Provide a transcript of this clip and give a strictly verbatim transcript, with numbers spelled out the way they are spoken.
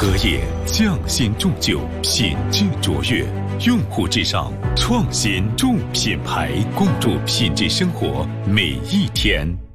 荷叶匠心铸就，品质卓越，用户至上，创新助品牌，共筑品质生活每一天。